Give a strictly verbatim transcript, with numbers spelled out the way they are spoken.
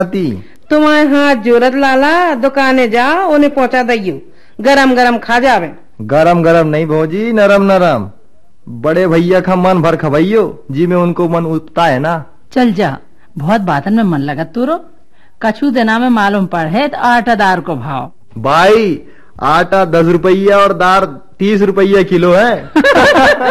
तुम्हारे हाथ जोरत लाला, दुकाने जाओ उन्हें पहुंचा दइयो, गरम गरम खा जावे। गरम गरम नहीं भौजी, नरम नरम। बड़े भैया का मन भर खवाइयो, जी में उनको मन उठता है ना। चल जा, बहुत बातन में मन लगा तुरो। कछु दिना में मालूम पड़े तो आटा दार को भाव। भाई आटा दस रुपया और दार तीस रुपया किलो है।